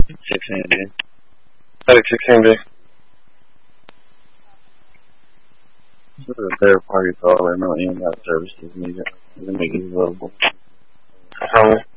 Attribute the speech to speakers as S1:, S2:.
S1: 600.
S2: Static 600.
S1: This is a third party call right now, and got services needed. Let me make it available.
S2: Affirmative.